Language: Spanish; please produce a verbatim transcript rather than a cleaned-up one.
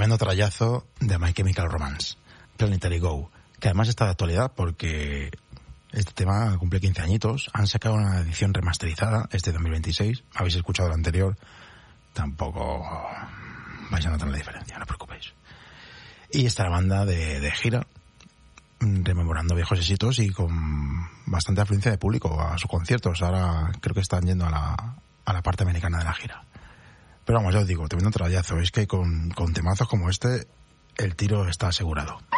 tremendo trayazo de My Chemical Romance, Planetary Go, que además está de actualidad porque este tema cumple quince añitos. Han sacado una edición remasterizada este dos mil veintiséis. Habéis escuchado la anterior, tampoco vais a notar la diferencia, no os preocupéis. Y está la banda de, de gira, rememorando viejos éxitos y con bastante afluencia de público a sus conciertos. Ahora creo que están yendo a la, a la parte americana de la gira. Pero vamos, ya os digo, tremendo trayazo. Es que con, con temazos como este, el tiro está asegurado.